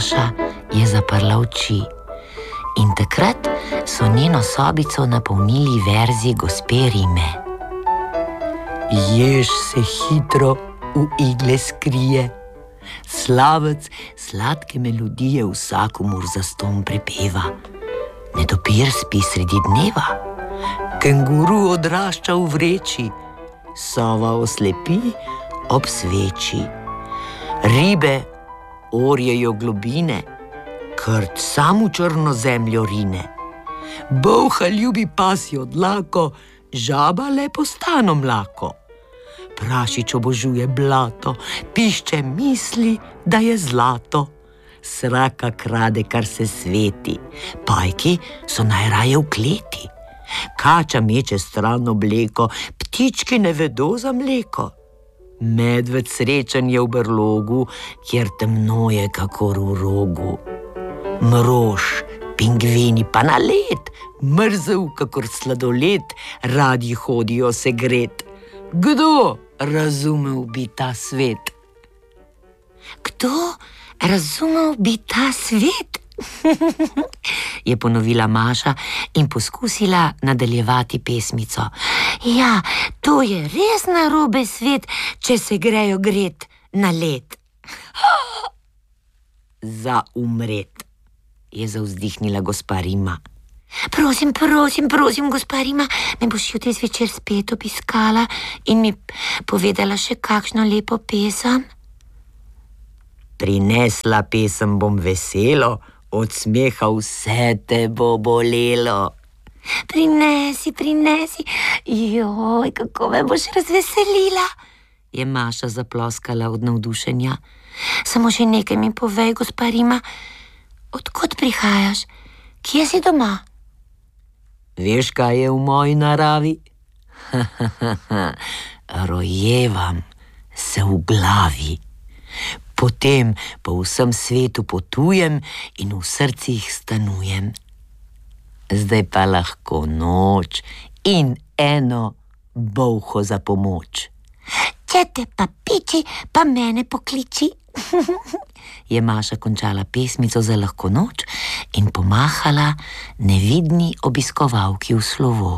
Maša je zaprla oči in takrat so njeno sobico napolnili verzi gospe Rime. Jež se hitro v igle skrije, slavec sladke melodije vsakomur zastonj prepeva. Netopir spi sredi dneva, kenguru odrašča v vreči, sova oslepi ob sveči. Ribe orjejo globine, krt sam v črno zemljo rine. Bolha ljubi pasjo dlako, žaba le postano mlako. Prašič obožuje blato, pišče misli, da je zlato. Sraka krade, kar se sveti, pajki so najraje v kleti. Kača meče stran obleko, ptički ne vedo za mleko. Medved srečen je v brlogu, kjer temno je kakor v rogu. Mrož, pingvini pa na led, mrzel kakor sladoled, radi hodijo se gret. Kdo razumel bi ta svet? Kdo razumel bi ta svet? Je ponovila Maša in poskusila nadaljevati pesmico. Ja, to je res narobe svet, če se grejo gret na led. Za umret, je zavzdihnila gospa Rima. Prosim, gospa Rima, me boš jutri zvečer spet obiskala in mi povedala še kakšno lepo pesem? Prinesla pesem bom veselo, od smeha vse te bo bolelo. Prinesi, joj, kako me boš razveselila, je Maša zaploskala od navdušenja. Samo še nekaj mi povej, gospa Rima, odkot prihajaš, kje si doma? Veš, kaj je v moji naravi? Rojevam se v glavi. Potem po vsem svetu potujem in v srcih stanujem. Zdaj pa lahko noč in eno bolho za pomoč. Če te pa piči, pa mene pokliči. Je Maša končala pesmico za lahko noč in pomahala nevidni obiskovalki v slovo.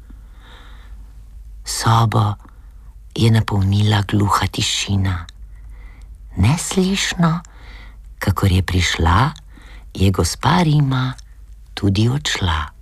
Sobo je napolnila gluha tišina. Neslišno, kakor je prišla, je gospa Rima tudi odšla.